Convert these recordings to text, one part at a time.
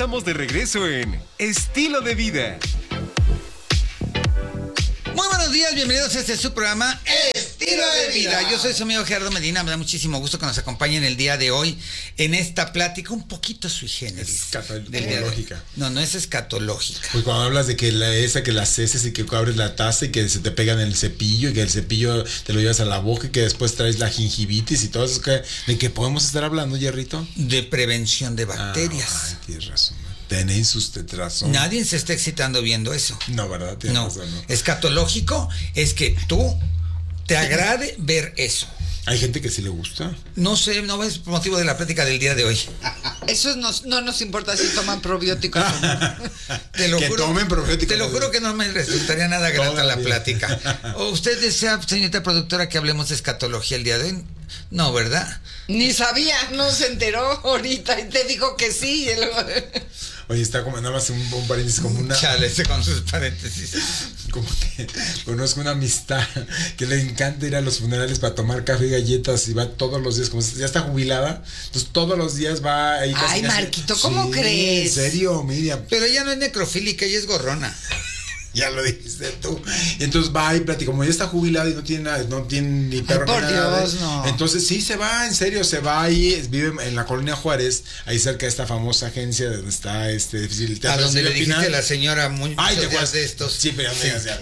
estamos de regreso en Estilo de Vida. Muy buenos días, bienvenidos a este su programa Estilo de Vida. Yo soy su amigo Gerardo Medina, me da muchísimo gusto que nos acompañen el día de hoy en esta plática un poquito sui generis. Escatológica. No es escatológica. Pues cuando hablas de que que las heces y que abres la taza y que se te pegan en el cepillo y que el cepillo te lo llevas a la boca y que después traes la gingivitis y todo eso, ¿de qué podemos estar hablando, Jerrito? De prevención de bacterias. Ay, tienes razón. Tenéis usted razón. Nadie se está excitando viendo eso. No, ¿verdad? Tienes razón, no. Escatológico es que tú te agrade ver eso. Hay gente que sí le gusta. No sé, no es motivo de la plática del día de hoy. Eso no nos importa si toman probióticos o no. Te lo que juro, tomen probióticos. Te lo juro que no me resultaría nada grata la plática. ¿O usted desea, señorita productora, que hablemos de escatología el día de hoy? No, ¿verdad? Ni sabía, no se enteró ahorita y te dijo que sí. Oye, está como nada más un paréntesis, como una... Chale, con sus paréntesis. Como que conozco una amistad que le encanta ir a los funerales para tomar café y galletas y va todos los días, como ya está jubilada, entonces todos los días va ahí. Ay, Marquito, ¿cómo crees? En serio, Miriam. Pero ella no es necrofílica, ella es gorrona. Ya lo dijiste tú. Entonces va y platica, como ya está jubilada y no tiene nada, no tiene ni perro. Ay, por nada. Dios, no. Entonces sí se va, en serio, se va ahí, vive en la Colonia Juárez, ahí cerca de esta famosa agencia donde está el a donde le dijiste a la señora te acuerdas de estos. Sí, pero ya.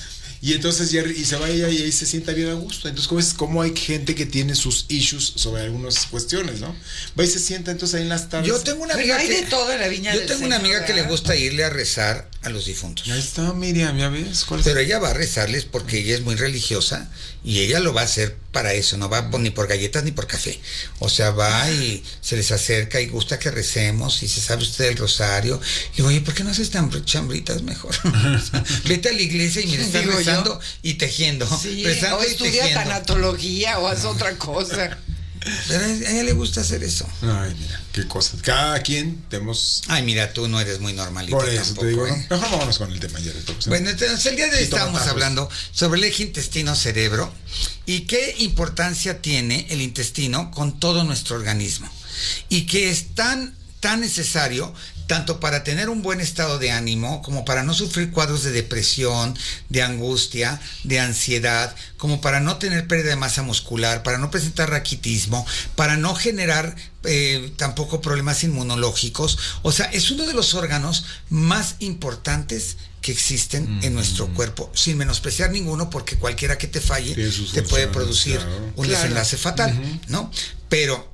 Y entonces y se va ella y ahí se sienta bien a gusto. Entonces, como hay gente que tiene sus issues sobre algunas cuestiones, ¿no? Va y se sienta entonces ahí en las tardes. Yo tengo una amiga hay de todo en la viña Yo del tengo una Señor, amiga que le ¿verdad? gusta irle a rezar a los difuntos. Ahí está, Miriam, ya ves. Pero ella va a rezarles porque ella es muy religiosa y ella lo va a hacer para eso, no va ni por galletas ni por café. O sea, va y se les acerca y gusta que recemos y se sabe usted el rosario. Y digo, oye, ¿por qué no haces tan chambritas mejor? O sea, vete a la iglesia y mira, estás Digo rezando yo. y tejiendo. Sí, rezando o y estudia tejiendo. tanatología o haz otra cosa. Pero a ella le gusta hacer eso. Ay, mira, qué cosa. Cada quien tenemos... Ay, mira, tú no eres muy normalito. Por eso tampoco, te digo, ¿eh? mejor vámonos con el tema ya. Bueno, entonces el día de hoy estábamos tomatazos. hablando sobre el eje intestino-cerebro y qué importancia tiene el intestino con todo nuestro organismo y que es tan necesario tanto para tener un buen estado de ánimo, como para no sufrir cuadros de depresión, de angustia, de ansiedad, como para no tener pérdida de masa muscular, para no presentar raquitismo, para no generar tampoco problemas inmunológicos. O sea, es uno de los órganos más importantes que existen en nuestro cuerpo, sin menospreciar ninguno, porque cualquiera que te falle te puede producir un desenlace fatal, ¿no? Pero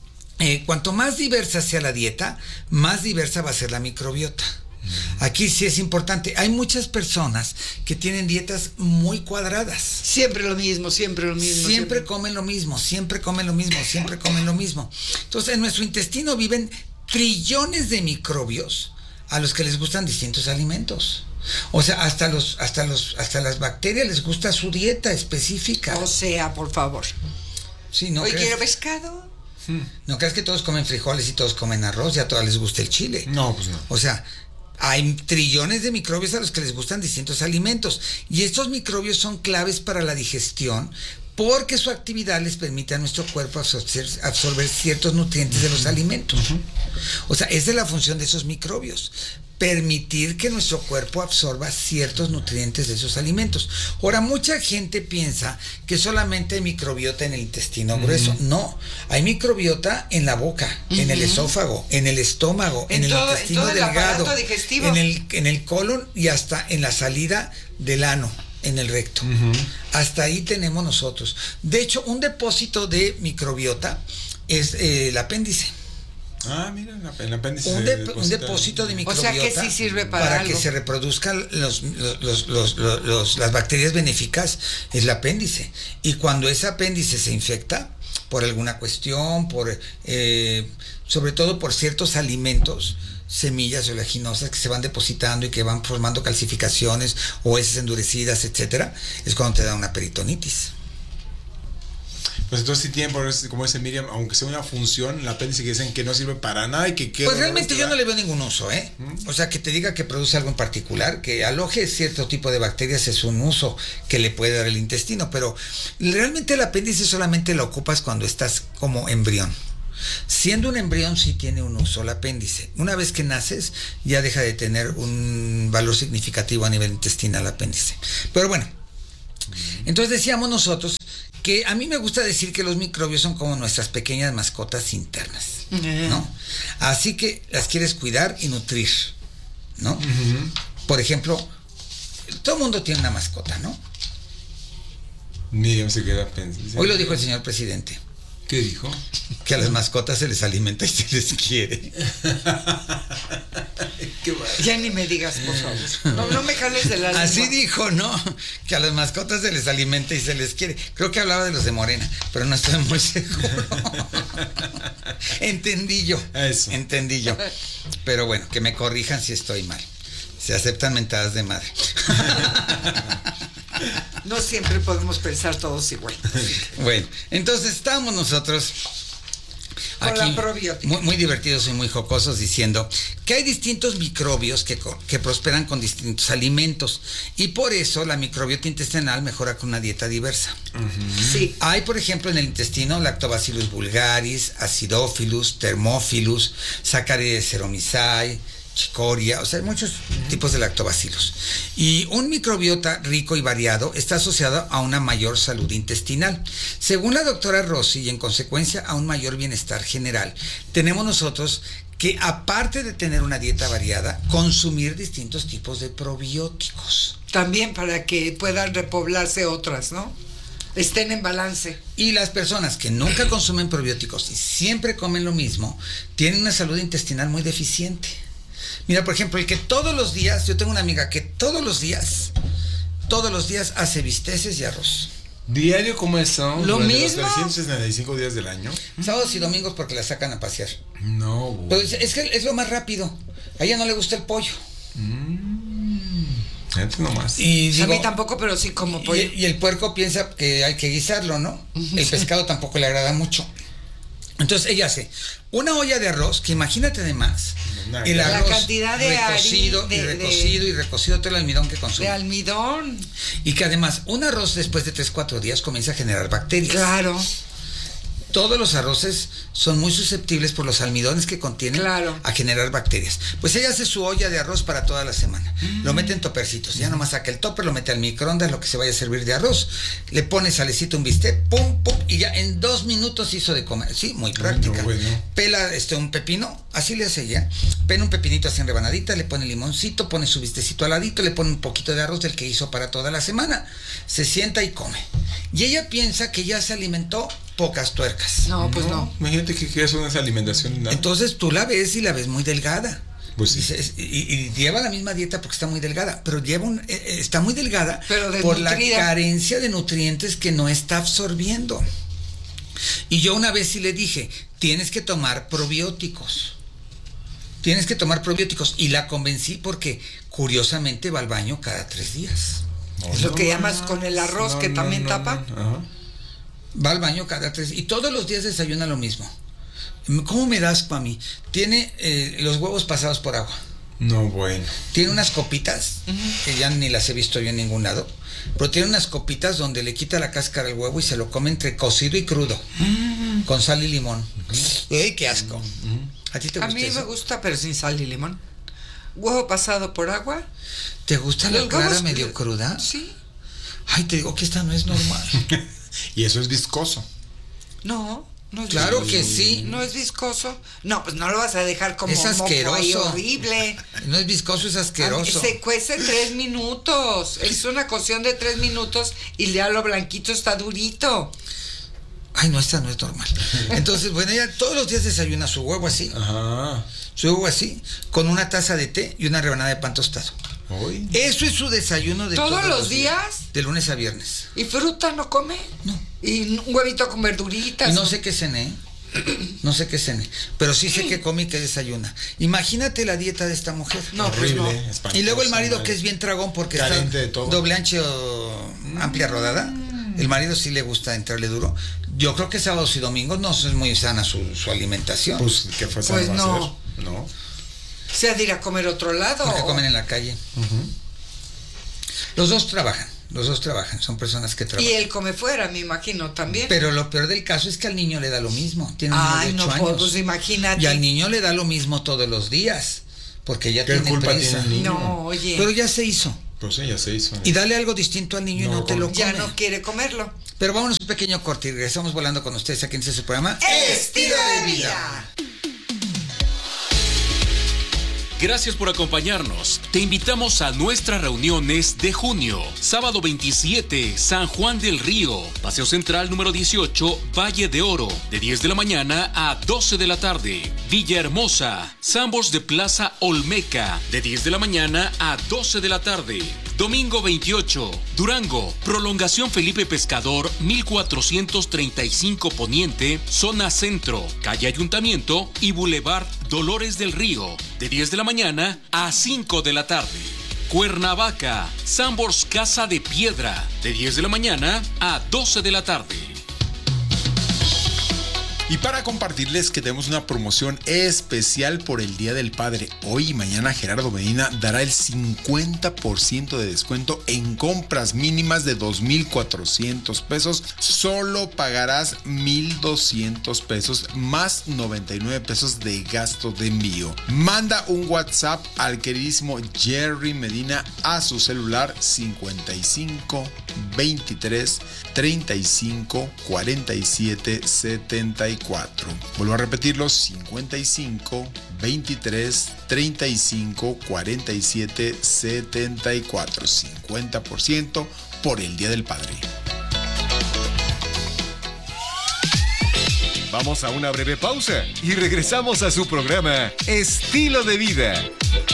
cuanto más diversa sea la dieta, más diversa va a ser la microbiota. Aquí sí es importante. Hay muchas personas que tienen dietas muy cuadradas. Siempre lo mismo. Siempre comen lo mismo, siempre comen lo mismo. Entonces, en nuestro intestino viven trillones de microbios a los que les gustan distintos alimentos. O sea, hasta las bacterias les gusta su dieta específica. O sea, por favor. Sí, ¿no Hoy crees? quiero pescado. ¿No crees que todos comen frijoles y todos comen arroz y a todos les gusta el chile? No, pues no. O sea, hay trillones de microbios a los que les gustan distintos alimentos y estos microbios son claves para la digestión porque su actividad les permite a nuestro cuerpo absorber ciertos nutrientes de los alimentos. O sea, esa es la función de esos microbios, permitir que nuestro cuerpo absorba ciertos nutrientes de esos alimentos. Ahora, mucha gente piensa que solamente hay microbiota en el intestino grueso. No, hay microbiota en la boca, en el esófago, en el estómago, en el intestino delgado, en el colon y hasta en la salida del ano, en el recto. Hasta ahí tenemos nosotros. De hecho, un depósito de microbiota es el apéndice. Ah, mira, el apéndice. Un depósito de microbiota. O sea que sí sirve para algo. Que se reproduzcan las bacterias benéficas, es el apéndice. Y cuando ese apéndice se infecta por alguna cuestión, sobre todo por ciertos alimentos, semillas oleaginosas que se van depositando y que van formando calcificaciones o heces endurecidas, etcétera, es cuando te da una peritonitis. Pues entonces sí tienen, como dice Miriam, aunque sea una función, el apéndice que dicen que no sirve para nada y que queda... Pues realmente yo no le veo ningún uso, ¿eh? O sea, que te diga que produce algo en particular, que aloje cierto tipo de bacterias es un uso que le puede dar el intestino, pero realmente el apéndice solamente lo ocupas cuando estás como embrión. Siendo un embrión sí tiene un uso el apéndice. Una vez que naces ya deja de tener un valor significativo a nivel intestinal el apéndice. Pero bueno, entonces decíamos nosotros que a mí me gusta decir que los microbios son como nuestras pequeñas mascotas internas, ¿no? Así que las quieres cuidar y nutrir, ¿no? Por ejemplo, todo el mundo tiene una mascota, ¿no? Miriam se queda pensando. Hoy lo dijo el señor presidente. ¿Qué dijo? Que a las mascotas se les alimenta y se les quiere. Ya ni me digas, por favor. No me jales de la lengua. Así dijo, ¿no? Que a las mascotas se les alimenta y se les quiere. Creo que hablaba de los de Morena, pero no estoy muy seguro. Entendí yo. Eso. Entendí yo. Pero bueno, que me corrijan si estoy mal. Se aceptan mentadas de madre. No siempre podemos pensar todos igual. Bueno, entonces estábamos nosotros Con aquí la probiótica. muy divertidos y muy jocosos diciendo que hay distintos microbios que prosperan con distintos alimentos y por eso la microbiota intestinal mejora con una dieta diversa. Sí. Hay, por ejemplo, en el intestino Lactobacillus vulgaris, Acidophilus, Thermophilus, Saccharomyces cerevisiae, chicoria, o sea, hay muchos tipos de lactobacilos. Y un microbiota rico y variado está asociado a una mayor salud intestinal. Según la doctora Rossi, y en consecuencia a un mayor bienestar general, tenemos nosotros que, aparte de tener una dieta variada, consumir distintos tipos de probióticos. También para que puedan repoblarse otras, ¿no? Estén en balance. Y las personas que nunca consumen probióticos y siempre comen lo mismo, tienen una salud intestinal muy deficiente. Mira, por ejemplo, el que todos los días, yo tengo una amiga que todos los días hace bisteces y arroz. ¿Diario como eso? Lo Durante mismo. Los 365 días del año. Sábados y domingos porque la sacan a pasear. No, güey. Pero es que es lo más rápido. A ella no le gusta el pollo. Gente nomás. Y A digo, mí tampoco, pero sí como pollo. y el puerco piensa que hay que guisarlo, ¿no? El pescado tampoco le agrada mucho. Entonces ella hace una olla de arroz, que imagínate de más. El La arroz cantidad de recocido y recocido todo el almidón que consume. De almidón. Y que además un arroz después de 3-4 días comienza a generar bacterias. Claro. Todos los arroces son muy susceptibles por los almidones que contienen Claro. a generar bacterias. Pues ella hace su olla de arroz para toda la semana. Lo mete en topercitos. Ya nomás saca el topper, lo mete al microondas, lo que se vaya a servir de arroz. Le pone salecita, un bistec, pum, pum, y ya en 2 minutos hizo de comer. Sí, muy práctica. no, bueno. Pela un pepino, así le hace ella. Pela un pepinito así en rebanadita, le pone limoncito, pone su bistecito al ladito, le pone un poquito de arroz del que hizo para toda la semana. Se sienta y come. Y ella piensa que ya se alimentó pocas tuercas. No, pues no. Imagínate que eso no es alimentación. ¿No? Entonces tú la ves y la ves muy delgada. Pues sí. Y lleva la misma dieta porque está muy delgada, pero está muy delgada Pero por la desnutrida. carencia de nutrientes que no está absorbiendo. Y yo una vez sí le dije, tienes que tomar probióticos. Tienes que tomar probióticos. Y la convencí porque curiosamente va al baño cada 3 días. Es lo que llamas con el arroz que también tapa. Ajá. Va al baño cada 3 y todos los días desayuna lo mismo. ¿Cómo me das para mí? Tiene los huevos pasados por agua. No, bueno. Tiene unas copitas, que ya ni las he visto yo en ningún lado, pero tiene unas copitas donde le quita la cáscara al huevo y se lo come entre cocido y crudo, con sal y limón. ¡Ey, qué asco! ¿A ti te A gusta mí eso? me gusta, pero sin sal y limón. Huevo pasado por agua. ¿Te gusta la Los clara huevos- medio cruda? Sí. Ay, te digo que esta no es normal. Y eso es viscoso. No, no es Claro viscoso. que sí. No es viscoso. No, pues no lo vas a dejar como Es moco ahí asqueroso. horrible. No es viscoso, es asqueroso. Se cuece 3 minutos. Es una cocción de 3 minutos y ya lo blanquito está durito. Ay, no, esta no es normal. Entonces, bueno, ella todos los días desayuna su huevo así, Ajá. con una taza de té y una rebanada de pan tostado. Hoy. Eso es su desayuno de ¿Todos los días? De lunes a viernes. ¿Y fruta no come? No. ¿Y un huevito con verduritas? Y no sé qué cené. No sé qué cené. Pero sí sé qué come y qué desayuna. Imagínate la dieta de esta mujer. No, pues Horrible. no. Espantoso, Y luego el marido madre. que es bien tragón porque Carente está de todo. doble ancho, amplia rodada. El marido sí le gusta entrarle duro. Yo creo que sábados y domingos no es muy sana su alimentación. Pues, ¿qué fue Pues sano no. hacer? No. ¿Se ha de ir a comer a otro lado? Porque comen en la calle. Los dos trabajan. Los dos trabajan, son personas que trabajan. Y él come fuera, me imagino, también. Pero lo peor del caso es que al niño le da lo mismo. Tiene un niño de 8 años. Pues imagínate. Y al niño le da lo mismo todos los días, porque ya ¿Qué tiene culpa prisa. tiene el niño? No, oye. Pero ya se hizo. Pues sí, ya se hizo. Y dale algo distinto al niño y no te lo come. Ya no quiere comerlo. Pero vámonos un pequeño corte y regresamos volando con ustedes aquí en este programa. Estilo de vida. Gracias por acompañarnos. Te invitamos a nuestras reuniones de junio. Sábado 27, San Juan del Río. Paseo Central número 18, Valle de Oro. De 10 de la mañana a 12 de la tarde. Villahermosa. Sambors de Plaza Olmeca. De 10 de la mañana a 12 de la tarde. Domingo 28, Durango, Prolongación Felipe Pescador, 1435 Poniente, Zona Centro, Calle Ayuntamiento y Boulevard Dolores del Río, de 10 de la mañana a 5 de la tarde. Cuernavaca, Sambors Casa de Piedra, de 10 de la mañana a 12 de la tarde. Y para compartirles que tenemos una promoción especial por el Día del Padre. Hoy y mañana Gerardo Medina dará el 50% de descuento en compras mínimas de 2,400 pesos. Solo pagarás 1,200 pesos más 99 pesos de gasto de envío. Manda un WhatsApp al queridísimo Jerry Medina a su celular 55 23 35 47 74. Vuelvo a repetirlo, 55 23 35 47 74. 50% por el Día del Padre. Vamos a una breve pausa y regresamos a su programa Estilo de Vida.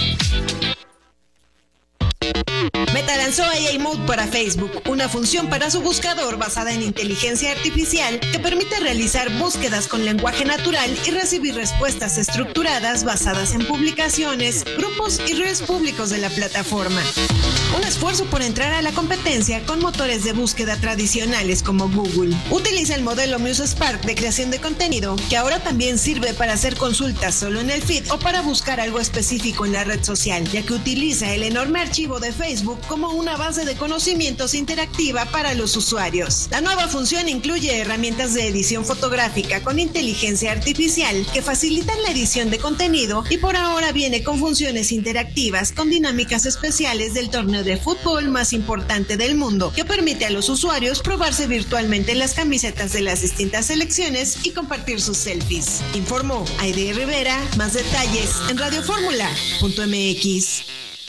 Meta lanzó AI Mode para Facebook, una función para su buscador basada en inteligencia artificial que permite realizar búsquedas con lenguaje natural y recibir respuestas estructuradas basadas en publicaciones, grupos y redes públicos de la plataforma. Un esfuerzo por entrar a la competencia con motores de búsqueda tradicionales como Google. Utiliza el modelo MuseSpark de creación de contenido, que ahora también sirve para hacer consultas solo en el feed o para buscar algo específico en la red social, ya que utiliza el enorme archivo de Facebook como una base de conocimientos interactiva para los usuarios. La nueva función incluye herramientas de edición fotográfica con inteligencia artificial que facilitan la edición de contenido y por ahora viene con funciones interactivas con dinámicas especiales del torneo de fútbol más importante del mundo, que permite a los usuarios probarse virtualmente las camisetas de las distintas selecciones y compartir sus selfies. Informó Aide Rivera. Más detalles en radioformula.mx.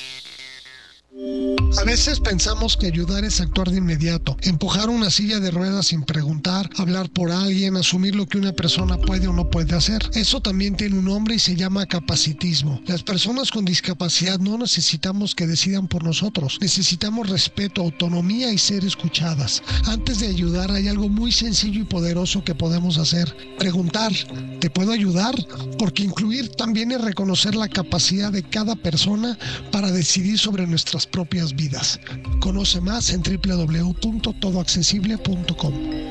A veces pensamos que ayudar es actuar de inmediato, empujar una silla de ruedas sin preguntar, hablar por alguien, asumir lo que una persona puede o no puede hacer. Eso también tiene un nombre y se llama capacitismo. Las personas con discapacidad no necesitamos que decidan por nosotros, necesitamos respeto, autonomía y ser escuchadas. Antes de ayudar hay algo muy sencillo y poderoso que podemos hacer: preguntar, ¿te puedo ayudar? Porque incluir también es reconocer la capacidad de cada persona para decidir sobre nuestras propias vidas. Conoce más en www.todoaccesible.com.